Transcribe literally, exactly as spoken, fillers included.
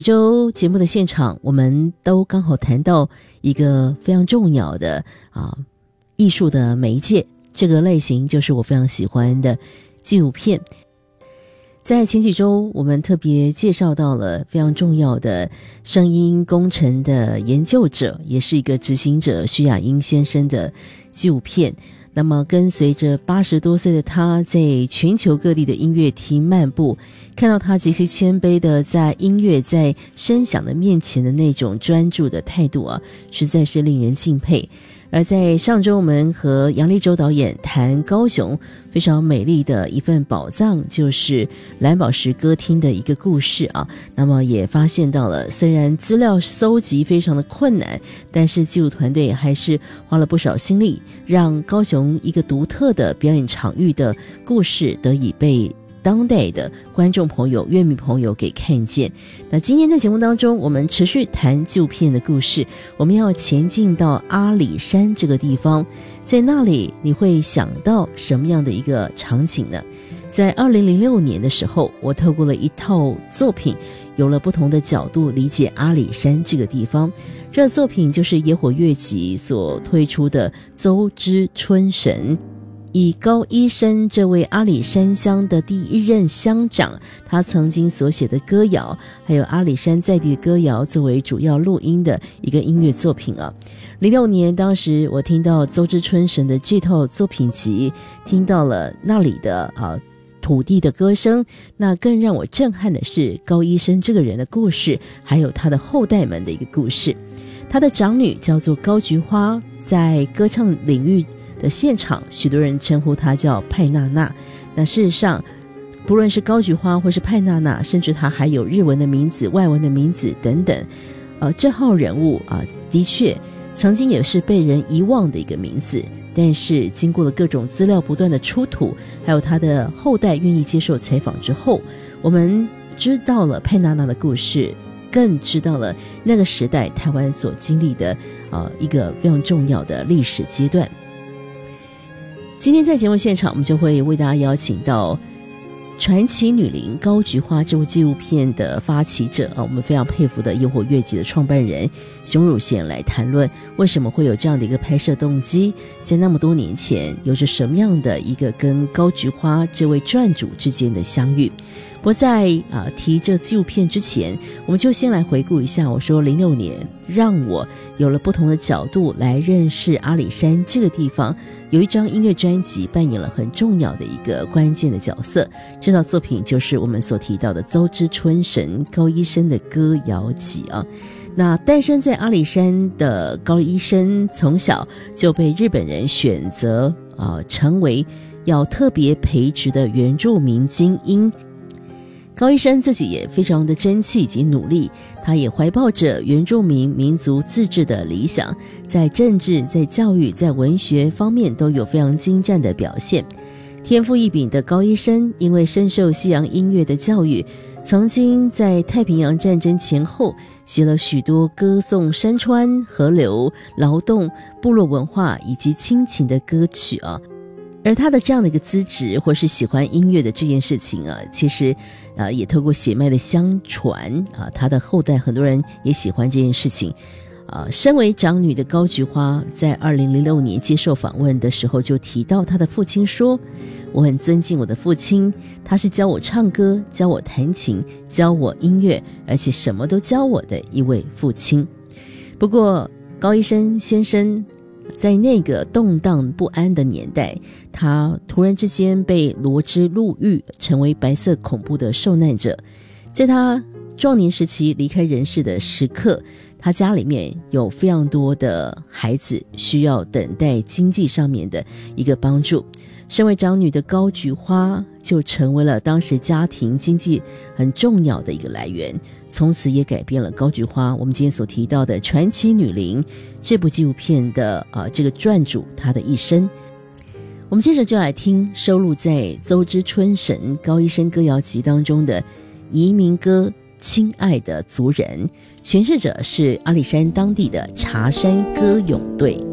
周节目的现场，我们都刚好谈到一个非常重要的啊艺术的媒介，这个类型就是我非常喜欢的纪录片。在前几周我们特别介绍到了非常重要的声音工程的研究者，也是一个执行者徐亚英先生的纪录片。那么跟随着八十多岁的他在全球各地的音乐厅漫步，看到他极其谦卑的在音乐在声响的面前的那种专注的态度啊，实在是令人敬佩。而在上周我们和杨立洲导演谈高雄非常美丽的一份宝藏，就是蓝宝石歌厅的一个故事啊。那么也发现到了，虽然资料搜集非常的困难，但是纪录团队还是花了不少心力，让高雄一个独特的表演场域的故事得以被当代的观众朋友、乐迷朋友给看见。那今天在节目当中，我们持续谈纪录片的故事，我们要前进到阿里山这个地方，在那里你会想到什么样的一个场景呢？在二零零六年的时候，我透过了一套作品，有了不同的角度理解阿里山这个地方。这作品就是野火乐集所推出的《邹之春神》，以高医生这位阿里山乡的第一任乡长，他曾经所写的歌谣，还有阿里山在地的歌谣作为主要录音的一个音乐作品啊。零六年，当时我听到邹之春神的这套作品集，听到了那里的啊土地的歌声，那更让我震撼的是高医生这个人的故事，还有他的后代们的一个故事。他的长女叫做高菊花，在歌唱领域的现场，许多人称呼她叫派娜娜。那事实上，不论是高菊花或是派娜娜，甚至她还有日文的名字、外文的名字等等，呃，这号人物啊，的确曾经也是被人遗忘的一个名字。但是经过了各种资料不断的出土，还有他的后代愿意接受采访之后，我们知道了派娜娜的故事，更知道了那个时代台湾所经历的呃一个非常重要的历史阶段。今天在节目现场，我们就会为大家邀请到传奇女伶高菊花这部纪录片的发起者啊，我们非常佩服的野火乐集的创办人熊汝贤来谈论为什么会有这样的一个拍摄动机，在那么多年前有着什么样的一个跟高菊花这位传主之间的相遇。不过在啊、呃、提这纪录片之前，我们就先来回顾一下，我说零六年让我有了不同的角度来认识阿里山这个地方，有一张音乐专辑扮演了很重要的一个关键的角色。这套作品就是我们所提到的邹之春神高医生的歌谣集啊。那诞生在阿里山的高医生，从小就被日本人选择啊、呃、成为要特别培植的原住民精英。高医生自己也非常的争气以及努力，他也怀抱着原住民民族自治的理想，在政治、在教育、在文学方面都有非常精湛的表现。天赋异禀的高医生，因为深受西洋音乐的教育，曾经在太平洋战争前后写了许多歌颂山川、河流、劳动、部落文化以及亲情的歌曲啊。而他的这样的一个资质或是喜欢音乐的这件事情啊，其实啊也透过血脉的相传啊，他的后代很多人也喜欢这件事情啊。身为长女的高菊花在二零零六年接受访问的时候就提到他的父亲说，我很尊敬我的父亲，他是教我唱歌、教我弹琴、教我音乐，而且什么都教我的一位父亲。不过高医生先生在那个动荡不安的年代，他突然之间被罗织入狱，成为白色恐怖的受难者。在他壮年时期离开人世的时刻，他家里面有非常多的孩子需要等待经济上面的一个帮助。身为长女的高菊花就成为了当时家庭经济很重要的一个来源，从此也改变了高菊花我们今天所提到的传奇女伶这部纪录片的呃这个传主她的一生。我们接着就来听收录在邹之春神高医生歌谣集当中的移民歌亲爱的族人，诠释者是阿里山当地的茶山歌咏队。